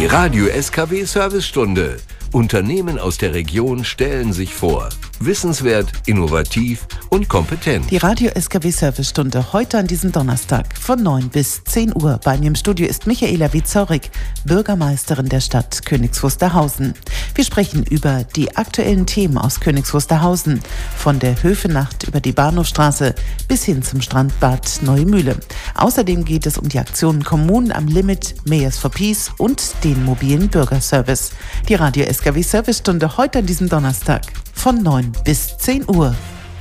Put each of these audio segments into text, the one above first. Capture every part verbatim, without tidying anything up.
Die Radio S K W-Servicestunde. Unternehmen aus der Region stellen sich vor. Wissenswert, innovativ und kompetent. Die Radio S K W-Servicestunde heute an diesem Donnerstag von neun bis zehn Uhr. Bei mir im Studio ist Michaela Wizorik, Bürgermeisterin der Stadt Königs Wusterhausen. Wir sprechen über die aktuellen Themen aus Königs Wusterhausen. Von der Höfenacht über die Bahnhofstraße bis hin zum Strandbad Neue Mühle. Außerdem geht es um die Aktionen Kommunen am Limit, Mayors for Peace und den mobilen Bürgerservice. Die Radio S K W-Servicestunde heute an diesem Donnerstag von neun bis zehn Uhr.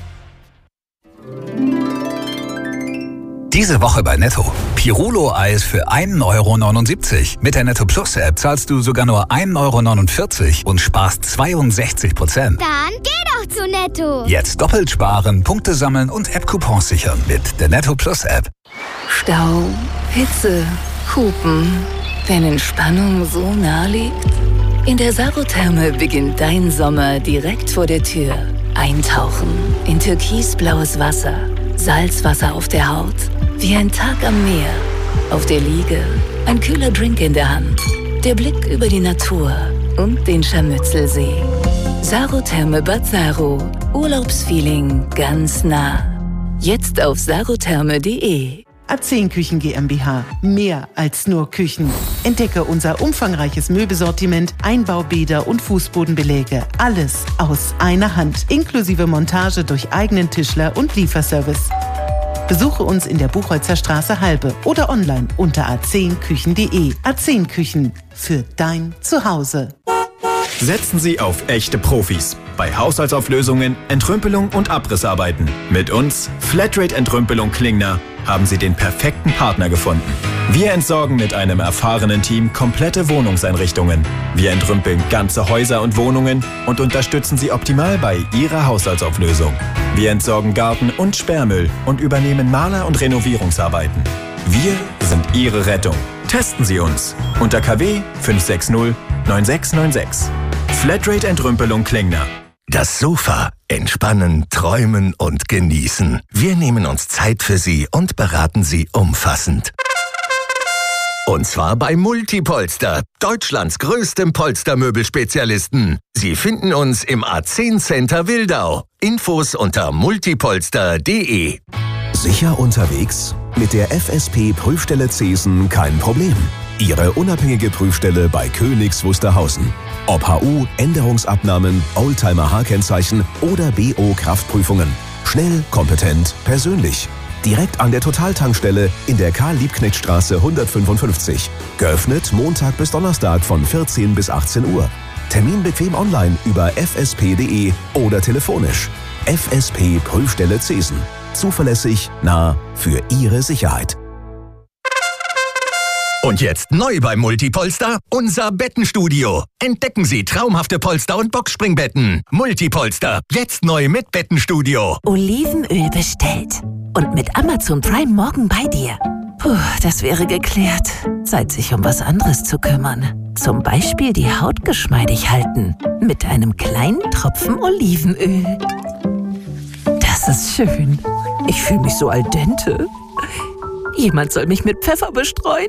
Diese Woche bei Netto. Pirulo-Eis für ein Euro neunundsiebzig. Mit der Netto Plus App zahlst du sogar nur ein Euro neunundvierzig und sparst zweiundsechzig Prozent. Dann geh doch zu Netto. Jetzt doppelt sparen, Punkte sammeln und App-Coupons sichern mit der Netto Plus App. Stau, Hitze, Hupen. Wenn Entspannung so nah liegt? In der Sarotherme beginnt dein Sommer direkt vor der Tür. Eintauchen in türkisblaues Wasser, Salzwasser auf der Haut, wie ein Tag am Meer. Auf der Liege ein kühler Drink in der Hand, der Blick über die Natur und den Scharmützelsee. Sarotherme Bad Saro, Urlaubsfeeling ganz nah. Jetzt auf sarotherme punkt de. A zehn Küchen GmbH. Mehr als nur Küchen. Entdecke unser umfangreiches Möbelsortiment, Einbaubäder und Fußbodenbeläge. Alles aus einer Hand. Inklusive Montage durch eigenen Tischler und Lieferservice. Besuche uns in der Buchholzer Straße Halbe oder online unter a zehn küchen punkt de. A zehn Küchen für dein Zuhause. Setzen Sie auf echte Profis. Bei Haushaltsauflösungen, Entrümpelung und Abrissarbeiten. Mit uns, Flatrate Entrümpelung Klingner, haben Sie den perfekten Partner gefunden. Wir entsorgen mit einem erfahrenen Team komplette Wohnungseinrichtungen. Wir entrümpeln ganze Häuser und Wohnungen und unterstützen Sie optimal bei Ihrer Haushaltsauflösung. Wir entsorgen Garten- und Sperrmüll und übernehmen Maler- und Renovierungsarbeiten. Wir sind Ihre Rettung. Testen Sie uns unter K W fünf sechs null neun sechs neun sechs. Flatrate Entrümpelung Klingner. Das Sofa. Entspannen, träumen und genießen. Wir nehmen uns Zeit für Sie und beraten Sie umfassend. Und zwar bei Multipolster, Deutschlands größtem Polstermöbelspezialisten. Sie finden uns im A zehn Center Wildau. Infos unter multipolster punkt de. Sicher unterwegs? Mit der F S P Prüfstelle Zesen kein Problem. Ihre unabhängige Prüfstelle bei Königs Wusterhausen. Ob H U, Änderungsabnahmen, Oldtimer-H-Kennzeichen oder B O-Kraftprüfungen. Schnell, kompetent, persönlich. Direkt an der Totaltankstelle in der Karl-Liebknecht-Straße hundertfünfundfünfzig. Geöffnet Montag bis Donnerstag von vierzehn bis achtzehn Uhr. Termin bequem online über f s p punkt de oder telefonisch. F S P Prüfstelle Zesen. Zuverlässig, nah, für Ihre Sicherheit. Und jetzt neu bei Multipolster, unser Bettenstudio. Entdecken Sie traumhafte Polster- und Boxspringbetten. Multipolster, jetzt neu mit Bettenstudio. Olivenöl bestellt. Und mit Amazon Prime morgen bei dir. Puh, das wäre geklärt. Zeit, sich um was anderes zu kümmern. Zum Beispiel die Haut geschmeidig halten. Mit einem kleinen Tropfen Olivenöl. Das ist schön. Ich fühle mich so al dente. Jemand soll mich mit Pfeffer bestreuen.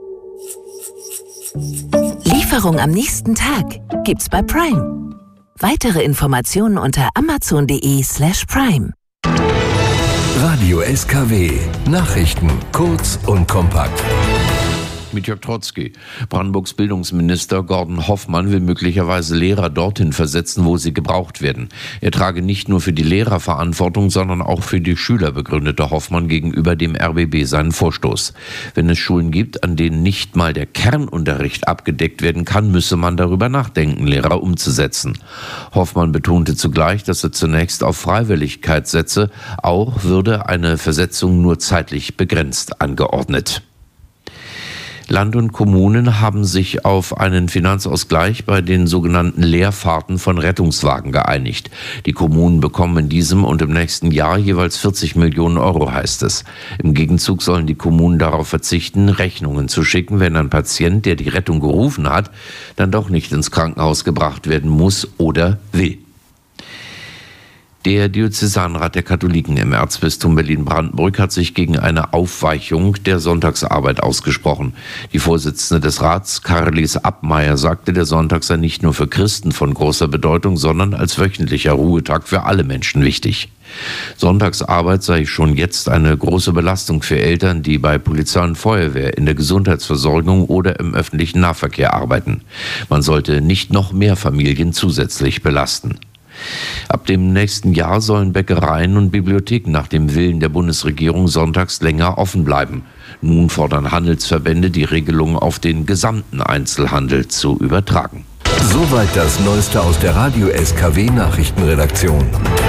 Lieferung am nächsten Tag gibt's bei Prime. Weitere Informationen unter amazon punkt de slash prime. Radio S K W. Nachrichten kurz und kompakt. Mit Jörg Trotzki. Brandenburgs Bildungsminister Gordon Hoffmann will möglicherweise Lehrer dorthin versetzen, wo sie gebraucht werden. Er trage nicht nur für die Lehrer Verantwortung, sondern auch für die Schüler, begründete Hoffmann gegenüber dem R B B seinen Vorstoß. Wenn es Schulen gibt, an denen nicht mal der Kernunterricht abgedeckt werden kann, müsse man darüber nachdenken, Lehrer umzusetzen. Hoffmann betonte zugleich, dass er zunächst auf Freiwilligkeit setze. Auch würde eine Versetzung nur zeitlich begrenzt angeordnet. Land und Kommunen haben sich auf einen Finanzausgleich bei den sogenannten Leerfahrten von Rettungswagen geeinigt. Die Kommunen bekommen in diesem und im nächsten Jahr jeweils vierzig Millionen Euro, heißt es. Im Gegenzug sollen die Kommunen darauf verzichten, Rechnungen zu schicken, wenn ein Patient, der die Rettung gerufen hat, dann doch nicht ins Krankenhaus gebracht werden muss oder will. Der Diözesanrat der Katholiken im Erzbistum Berlin-Brandenburg hat sich gegen eine Aufweichung der Sonntagsarbeit ausgesprochen. Die Vorsitzende des Rats, Karlis Abmeier, sagte, der Sonntag sei nicht nur für Christen von großer Bedeutung, sondern als wöchentlicher Ruhetag für alle Menschen wichtig. Sonntagsarbeit sei schon jetzt eine große Belastung für Eltern, die bei Polizei und Feuerwehr, in der Gesundheitsversorgung oder im öffentlichen Nahverkehr arbeiten. Man sollte nicht noch mehr Familien zusätzlich belasten. Ab dem nächsten Jahr sollen Bäckereien und Bibliotheken nach dem Willen der Bundesregierung sonntags länger offen bleiben. Nun fordern Handelsverbände, die Regelung auf den gesamten Einzelhandel zu übertragen. Soweit das Neueste aus der Radio-S K W-Nachrichtenredaktion.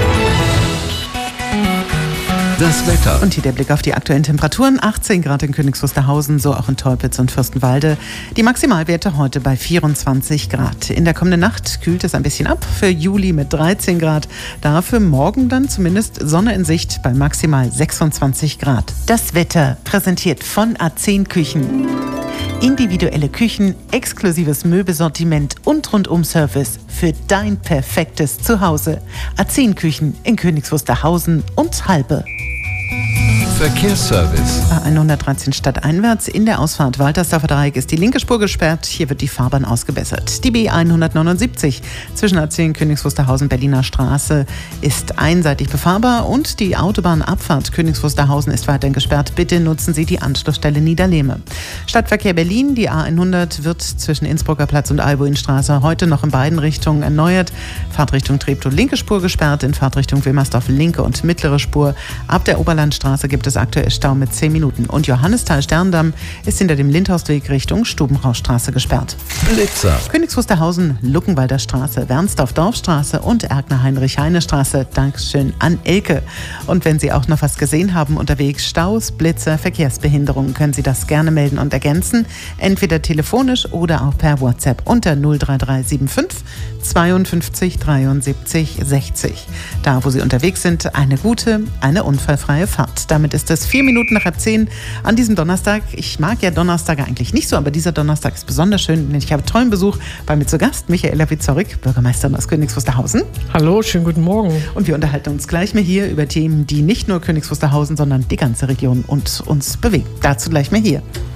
Das Wetter. Und hier der Blick auf die aktuellen Temperaturen. achtzehn Grad in Königs Wusterhausen, so auch in Teupitz und Fürstenwalde. Die Maximalwerte heute bei vierundzwanzig Grad. In der kommenden Nacht kühlt es ein bisschen ab. Für Juli mit dreizehn Grad. Dafür morgen dann zumindest Sonne in Sicht bei maximal sechsundzwanzig Grad. Das Wetter präsentiert von A zehn Küchen. Individuelle Küchen, exklusives Möbelsortiment und Rundum-Service für dein perfektes Zuhause. A zehn Küchen in Königs Wusterhausen und Halbe. Verkehrsservice. A hundertdreizehn stadteinwärts in der Ausfahrt Waltersdorfer Dreieck ist die linke Spur gesperrt. Hier wird die Fahrbahn ausgebessert. Die B hundertneunundsiebzig zwischen A zehn Königs Wusterhausen Berliner Straße ist einseitig befahrbar und die Autobahnabfahrt Königs Wusterhausen ist weiterhin gesperrt. Bitte nutzen Sie die Anschlussstelle Niederlehme. Stadtverkehr Berlin, die A hundert wird zwischen Innsbrucker Platz und Albuinstraße heute noch in beiden Richtungen erneuert. Fahrtrichtung Treptow linke Spur gesperrt, in Fahrtrichtung Wilmersdorf linke und mittlere Spur. Ab der Oberlandstraße gibt es aktuell Stau mit zehn Minuten. Und Johannisthal-Sterndamm ist hinter dem Lindhorstweg Richtung Stubenrauchstraße gesperrt. Blitzer. Königs Wusterhausen, Luckenwalder Straße, Wernsdorf-Dorfstraße und Erkner-Heinrich-Heine-Straße. Dankeschön an Elke. Und wenn Sie auch noch was gesehen haben unterwegs, Staus, Blitzer, Verkehrsbehinderungen, können Sie das gerne melden und ergänzen. Entweder telefonisch oder auch per WhatsApp unter null drei drei sieben fünf zweiundfünfzig dreiundsiebzig sechzig. Da, wo Sie unterwegs sind, eine gute, eine unfallfreie Fahrt. Damit ist es vier Minuten nach halb zehn an diesem Donnerstag. Ich mag ja Donnerstage eigentlich nicht so, aber dieser Donnerstag ist besonders schön, denn ich habe tollen Besuch bei mir zu Gast, Michaela Wizorik, Bürgermeisterin aus Königs Wusterhausen. Hallo, schönen guten Morgen. Und wir unterhalten uns gleich mehr hier über Themen, die nicht nur Königs Wusterhausen, sondern die ganze Region und uns bewegen. Dazu gleich mehr hier.